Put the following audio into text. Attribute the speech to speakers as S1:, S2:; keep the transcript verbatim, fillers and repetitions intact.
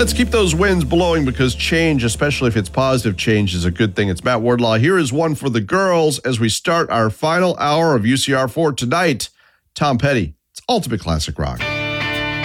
S1: Let's keep those winds blowing because change, especially if it's positive change, is a good thing. It's Matt Wardlaw. Here is one for the girls as we start our final hour of U C R four tonight. Tom Petty, it's Ultimate Classic Rock.